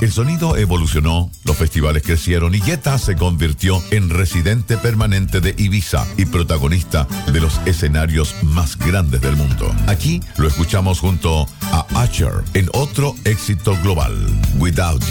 El sonido evolucionó, los festivales crecieron y Guetta se convirtió en residente permanente de Ibiza y protagonista de los escenarios más grandes del mundo. Aquí lo escuchamos junto a Usher en otro éxito global, Without You.